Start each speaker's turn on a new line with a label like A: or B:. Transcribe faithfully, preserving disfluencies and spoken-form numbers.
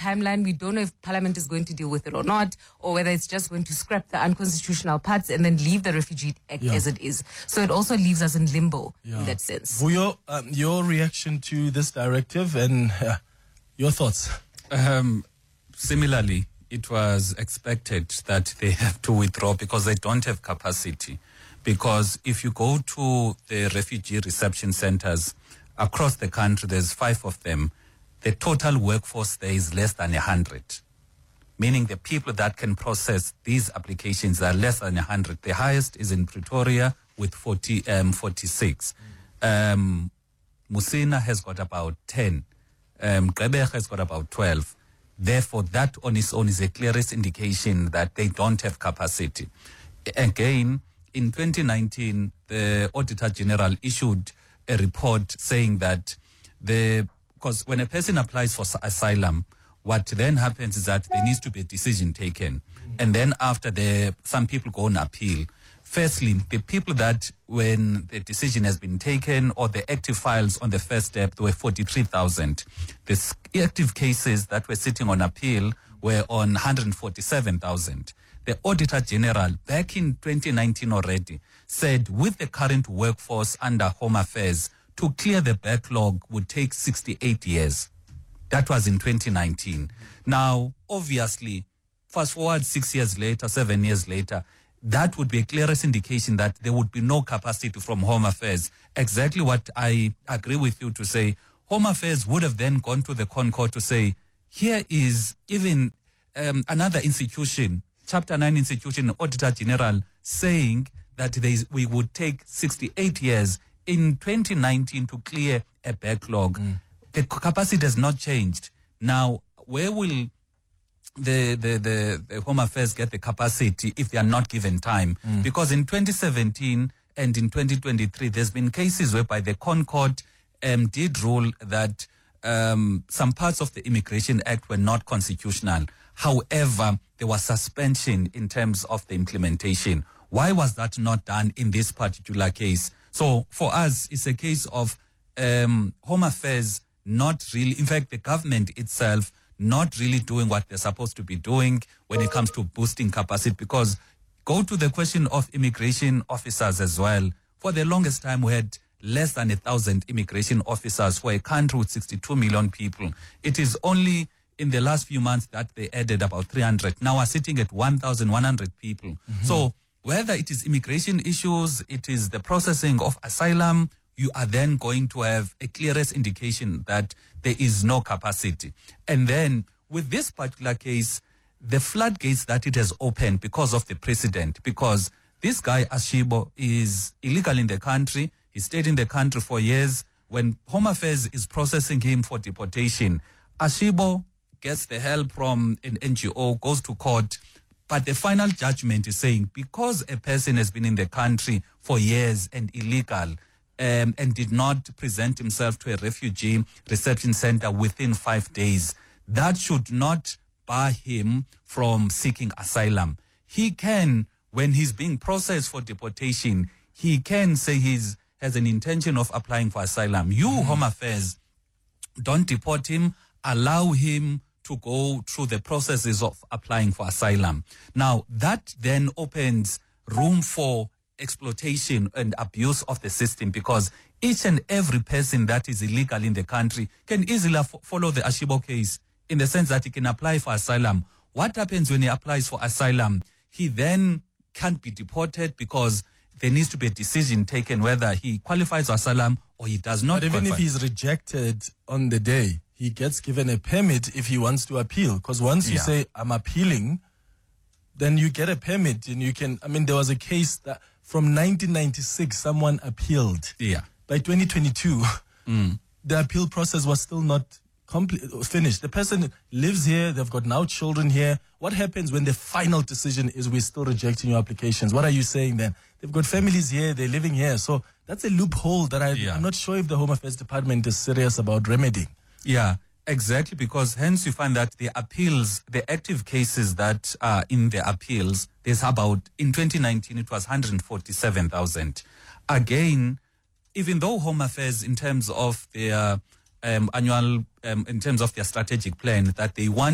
A: timeline. We don't know if Parliament is going to deal with it or not, or whether it's just going to scrap the unconstitutional parts and then leave the Refugee Act yeah. as it is. So it also leaves us in limbo yeah. in that sense.
B: Vuyo, um, your reaction to this directive and uh, your thoughts?
C: Um, similarly, it was expected that they have to withdraw because they don't have capacity. Because if you go to the refugee reception centers across the country, there's five of them. The total workforce there is less than one hundred, meaning the people that can process these applications are less than one hundred. The highest is in Pretoria with forty, um, forty-six. Mm. Um, Musina has got about ten. Um, Gqeberha has got about twelve. Therefore, that on its own is a clearest indication that they don't have capacity. Again, in twenty nineteen, the Auditor General issued a report saying that the because when a person applies for asylum, what then happens is that there needs to be a decision taken. And then after the, some people go on appeal. Firstly, the people that when the decision has been taken or the active files on the first step, there were forty-three thousand. The active cases that were sitting on appeal were on one hundred forty-seven thousand. The Auditor General, back in twenty nineteen already, said with the current workforce under Home Affairs, to clear the backlog would take sixty-eight years. That was in twenty nineteen. Now, obviously, fast forward six years later, seven years later, that would be a clearest indication that there would be no capacity from Home Affairs. Exactly what I agree with you to say. Home Affairs would have then gone to the Concord to say, here is even um, another institution, Chapter nine institution, Auditor General, saying that there is, we would take sixty-eight years in twenty nineteen to clear a backlog. Mm. The capacity has not changed. Now, where will the, the, the, the Home Affairs get the capacity if they are not given time? Mm. Because in twenty seventeen and in twenty twenty-three, there's been cases whereby the Concord um, did rule that um, some parts of the Immigration Act were not constitutional. However, there was suspension in terms of the implementation. Why was that not done in this particular case? So for us, it's a case of um, Home Affairs not really, in fact, the government itself not really doing what they're supposed to be doing when it comes to boosting capacity. Because go to the question of immigration officers as well. For the longest time, we had less than a thousand immigration officers for a country with sixty-two million people. It is only in the last few months that they added about three hundred. Now we're sitting at one thousand one hundred people. Mm-hmm. So whether it is immigration issues, it is the processing of asylum, you are then going to have a clearest indication that there is no capacity. And then with this particular case, the floodgates that it has opened because of the precedent, because this guy, Ashibo, is illegal in the country. He stayed in the country for years. When Home Affairs is processing him for deportation, Ashibo gets the help from an N G O, goes to court. But the final judgment is saying because a person has been in the country for years and illegal um, and did not present himself to a refugee reception center within five days, that should not bar him from seeking asylum. He can, when he's being processed for deportation, he can say he has an intention of applying for asylum. You, mm. Home Affairs, don't deport him, allow him to go through the processes of applying for asylum. Now, that then opens room for exploitation and abuse of the system, because each and every person that is illegal in the country can easily f- follow the Ashibo case in the sense that he can apply for asylum. What happens when he applies for asylum? He then can't be deported because there needs to be a decision taken whether he qualifies for asylum or he does not.
B: But even
C: qualify.
B: if he's rejected on the day, he gets given a permit if he wants to appeal. Because once you yeah. say, I'm appealing, then you get a permit and you can, I mean, there was a case that from nineteen ninety-six, someone appealed.
C: Yeah.
B: By twenty twenty-two, mm. the appeal process was still not complete, finished. The person lives here, they've got now children here. What happens when the final decision is we're still rejecting your applications? What are you saying then? They've got families here, they're living here. So that's a loophole that I, yeah. I'm not sure if the Home Affairs Department is serious about remedying.
C: Yeah, exactly, because hence you find that the appeals, the active cases that are in the appeals, there's about, in twenty nineteen, it was one hundred forty-seven thousand. Again, even though Home Affairs, in terms of their um, annual, um, in terms of their strategic plan, that they want